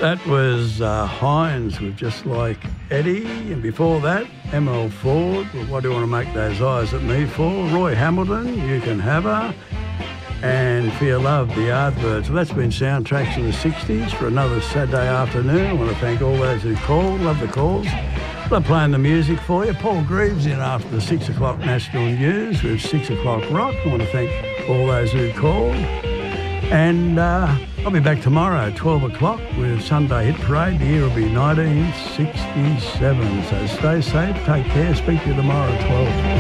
That was Hines with Just Like Eddie, and before that, ML Ford with What Do You Want to Make Those Eyes at Me For? Roy Hamilton, You Can Have Her, and For Your Love, The Yardbirds. So that's been soundtracks in the 60s for another Saturday afternoon. I want to thank all those who called, love the calls. Love playing the music for you. Paul Greaves in after the 6 o'clock National News with 6 o'clock rock. I want to thank all those who called. And I'll be back tomorrow at 12 o'clock with Sunday Hit Parade. The year will be 1967. So stay safe, take care. Speak to you tomorrow at 12.